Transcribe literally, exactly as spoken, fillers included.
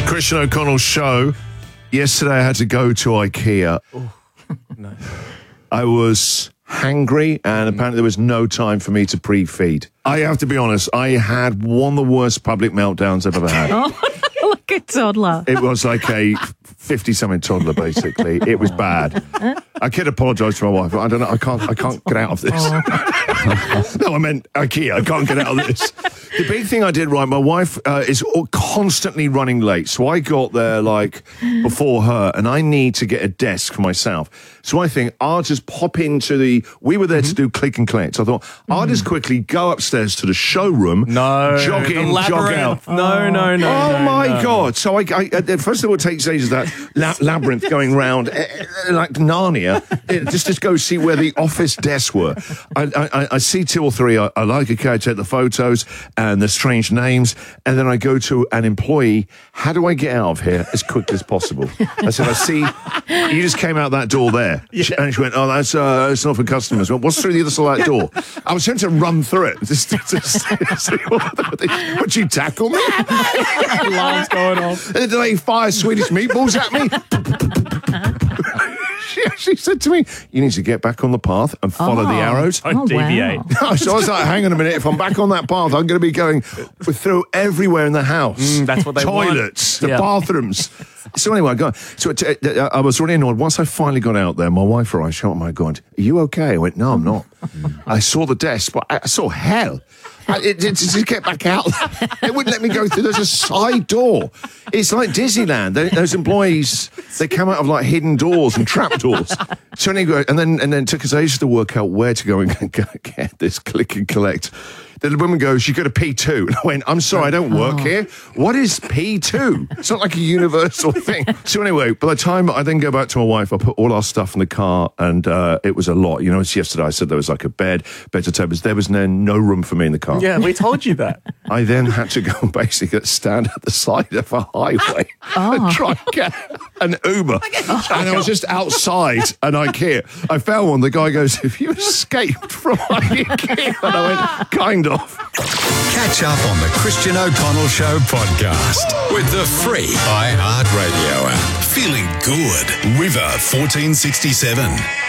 Christian O'Connell show. Yesterday I had to go to IKEA. Oh, no. I was hangry and apparently there was no time for me to pre-feed. I have to be honest, I had one of the worst public meltdowns I've ever had. Oh, like a toddler. It was like a fifty-something toddler, basically. It was bad. I can't apologise to my wife. I don't know. I can't. I can't get out of this. No, I meant IKEA. I can't get out of this. The big thing I did right. My wife uh, is constantly running late, so I got there like before her, and I need to get a desk for myself. So I think I'll just pop into the. We were there mm-hmm. to do click and collect. So I thought mm-hmm. I'll just quickly go upstairs to the showroom. No, jog in, jog out. No, no, no. Oh no, my no. God! So I, I first of all, it takes ages that la- labyrinth going round uh, like Narnia. It, just to go see where the office desks were. I, I, I see two or three. I, I like okay. I take the photos and the strange names, and then I go to an employee. How do I get out of here as quick as possible? I said, I see you just came out that door there, yeah. And she went, oh, that's uh, that's not for customers. Well, what's through the other side of that door? I was trying to run through it. Just, just, just, would you tackle me? Alarms going off. And did they fire Swedish meatballs at me? She actually said to me, you need to get back on the path and follow oh. the arrows. Don't oh, deviate. Wow. So I was like, hang on a minute. If I'm back on that path, I'm going to be going through everywhere in the house. Mm, that's what they Toilets, want. the Yeah. bathrooms. So anyway, I got. So it, uh, I was really annoyed. Once I finally got out there, my wife arrived. She went, oh my God, are you okay? I went, no, I'm not. I saw the desk, but I saw hell. I, it, it, to get back out, they wouldn't let me go through. There's a side door. It's like Disneyland. They, those employees, they come out of like hidden doors and trap doors. So anyway, and then and then it took us ages to work out where to go and get this click and collect. Then the woman goes, you go to P two. And I went, I'm sorry, I don't work oh. here. What is P two? It's not like a universal thing. So anyway, by the time I then go back to my wife, I put all our stuff in the car, and uh, it was a lot. You know, it's yesterday I said there was like a bed, bed to tables. There was no, no room for me in the car. Yeah, we told you that. I then had to go and basically stand at the side of a highway oh. and try and get an Uber. Oh. And I was just outside an IKEA. I found one. The guy goes, have you escaped from IKEA? And I went, kind of. Catch up on the Christian O'Connell Show podcast with the free iHeartRadio app. Feeling good. River fourteen sixty-seven.